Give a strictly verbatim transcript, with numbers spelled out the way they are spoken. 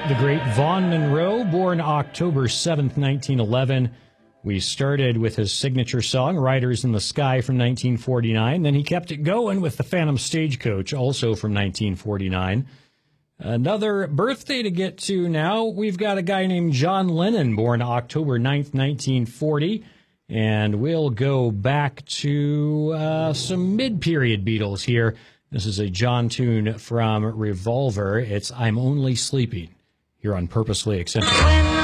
The great Vaughn Monroe, born October seventh, nineteen eleven. We started with his signature song, Riders in the Sky, from nineteen forty-nine. Then he kept it going with the Phantom Stagecoach, also from nineteen forty-nine. Another birthday to get to now. We've got a guy named John Lennon, born October ninth, nineteen forty. And we'll go back to uh, some mid-period Beatles here. This is a John tune from Revolver. It's I'm Only Sleeping here on Purposely Eccentric.